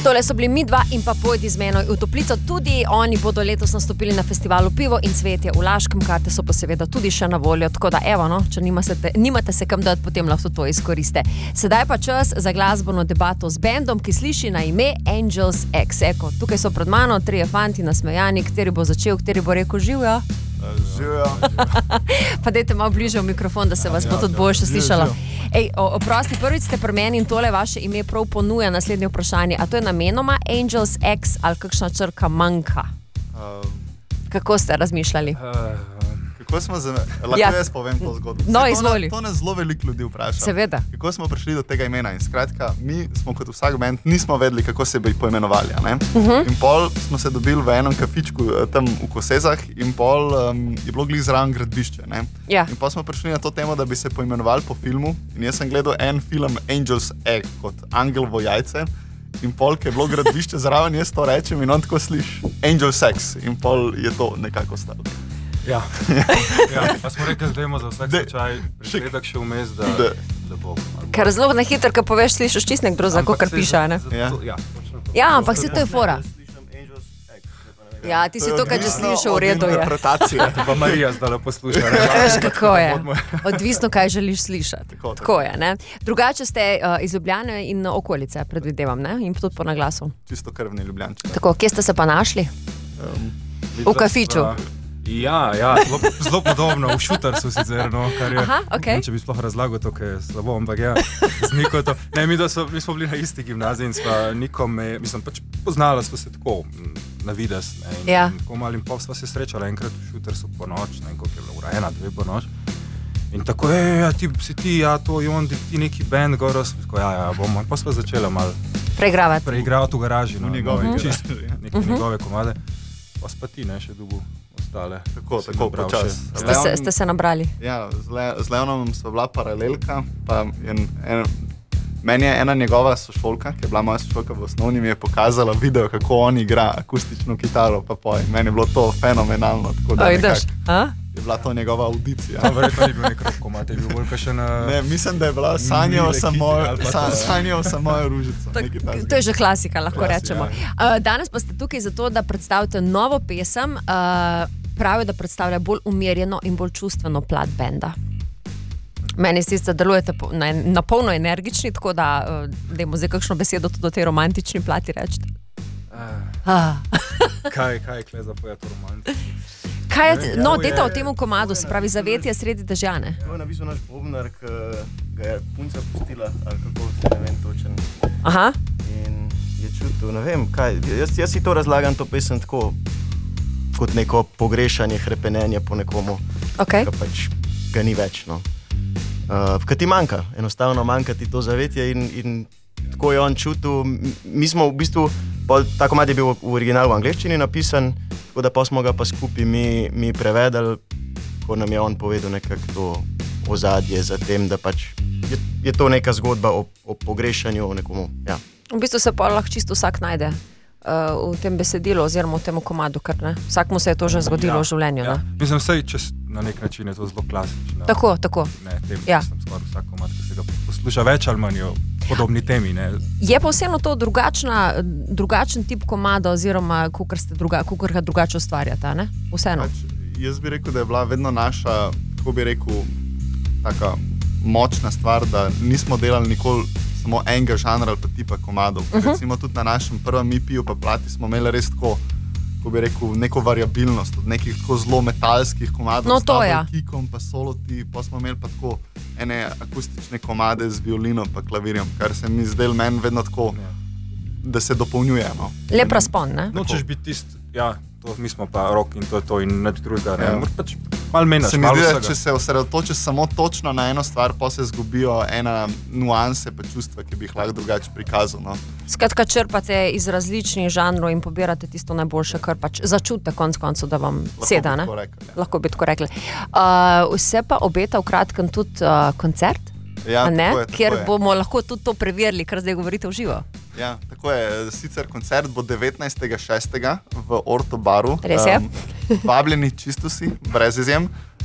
Tole so bili mi dva in pa Pojdi z menoj v Toplico. Tudi oni bodo letos nastopili na festivalu Pivo in cvetje v Laškem. Karte so pa seveda tudi še na voljo, tako da evo, no, če nimate se kam dati, potem lahko to izkoriste. Sedaj pa čas za glasbeno debato z bendom, ki sliši na ime Angels X. Eko, tukaj so pred mano trije fanti nasmejani, kateri bo začel, kateri bo rekel živjo. Živjo. Pa dajte malo bliže v mikrofon, da se vas bo tudi boljše slišalo. Ej, oprosti, prvič ste pri meni in tole vaše ime prav ponuja naslednje vprašanje. A to je namenoma Angels X ali kakšna črka manjka? Kako ste razmišljali? Kako smo lahko jaz povem to zgodbo? No, izvoli. To nas zelo veliko ljudi vpraša. Seveda. Kako smo prišli do tega imena? In skratka, mi smo kot vsak band nismo vedeli, kako se bi poimenovali. In pol smo se dobili v enem kafičku tam v Kosezah in pol je bilo glih zraven gradbišče. Ja. In pol smo prišli na to temo, da bi se poimenovali po filmu. In jaz sem gledal en film Angels Egg kot Angelvo jajce. In pol, ki je bilo gradbišče zraven, jaz to rečem in on tako sliši Angel Sex. In pol je to nekako stalo. Ja. Pa smo rekli, da imamo za vsak slučaj prišledek še vmes, da bo. Ker zelo na hitro, ko poveš, slišiš čist nek drug, ko kar piše, ne? Ja, ampak si to je fora. Ja, ti si to, kaj že slišal, v redu je. Interpretacija. Pa Marija zdaj posluša. Veš, kako je. Odvisno, kaj želiš slišati. Tako je, ne? Drugače ste iz Ljubljane in okolice, predvidevam, ne? In tudi po naglasu. Čisto krvni Ljubljančani. Tako, kje ste se pa našli? V kafiču. Ja, zelo podobno, v Šutarsu sicer, no, kar je, okay. Če bi sploh razlagal to, kaj je slabo, ampak ja, z Niko to. Ne, mi smo bili na isti gimnaziji in sva Niko mislim, pač poznala sva se tako na vides, ne, in tako mal in pol sva se srečala enkrat v Šutarsu po noč, ne, in koliko je bilo ura, 1, 2 po noč. In tako, ti si ti, to je on, ti neki band, goro, tako, bomo, in pa sva začela mal preigravati v garaži, no, neke njegove komade, pa spa ti, ne, še dugo. Tako počas. Ste se nabrali? Ja, z Leonom sva bila paralelka, pa meni je ena njegova sošolka, ki je bila moja sošolka v osnovni, mi je pokazala video, kako on igra akustično kitaro, pa poje. Meni je bilo to fenomenalno, tako da je bila to njegova audicija. Verjetno ni bil nek rock komad, je bil bolj še na... Ne, mislim, da je bila sanjal sem mojo ružico. To je že klasika, lahko rečemo. Danes pa ste tukaj zato, da predstavite novo pesem, pravijo, da predstavlja bolj umirjeno in bolj čustveno plat benda. Meni se da delujete na polno energični, tako da dajmo zdaj kakšno besedo tudi o tej romantični plati reči. Kaj je kle za pojati romantični? No, dejte o temu komadu, se pravi Zavetje sredi dežja, ne? To je napisal naš bobnar, ki ga je punca pustila, ali kako se ne vem točen. Aha. In je čutil, ne vem, kaj, jaz si to razlagam, to pesem tako, kot neko pogrešanje, hrepenenje po nekomu, ki pač ga ni več, no. Kaj ti manjka, enostavno manjka ti to zavetje in tako je on čutil. Mi smo v bistvu, ta komad je bil v originalu v angleščini napisan, tako da pa smo ga pa skupaj mi prevedali, ko nam je on povedal nekako to ozadje za tem, da pač je to neka zgodba o pogrešanju, o nekomu, ja. V bistvu se pa lahko čisto vsak najde v tem besedilu oziroma v tem komadu, ker ne, vsak mu se je to že zgodilo v življenju, ne. Mislim, sej, na nek način je to zelo klasično. Tako. Ne, tem, mislim, skoraj vsak komad, ki se ga posluša več ali manj o podobni temi, ne. Je pa vseeno to drugačen tip komada oziroma kakor ga drugače ustvarjata, ne? Vseeno. Jaz bi rekel, da je bila vedno naša, kako bi rekel, taka močna stvar, da nismo delali nikoli samo enega žanra ali pa tipa komadov. Recimo tudi na našem prvem EP-ju pa plati smo imeli res tako, kako bi rekel, neko variabilnost od nekih tako zelo metalskih komadov, s double kickom pa soloti, pa smo imeli pa tako ene akustične komade z violino pa klavirjem, kar se mi zdelo meni vedno tako, da se dopolnjuje, no. Lep razpon, ne? Nočeš biti tist, to mi smo pa rock in to in nič drugega, ne. Pač malo menaš, se mi zdi, da če se osredotočiš samo točno na eno stvar, pa se zgubijo ena nuanse pa čustva, ki bi jih lahko drugače prikazal, no. Skratka, črpate iz različnih žanrov in pobirate tisto najboljše, kar pač začutite konc koncev, da vam seda, ne? Lahko bi tako rekli. Vse pa obeta v kratkem tudi koncert, kjer bomo lahko tudi to preverili, kar zdaj govorite v živo. Ja, tako je. Sicer koncert bo 19.6. v Orto baru. Res je? Vabljeni čisto si, brez izjem.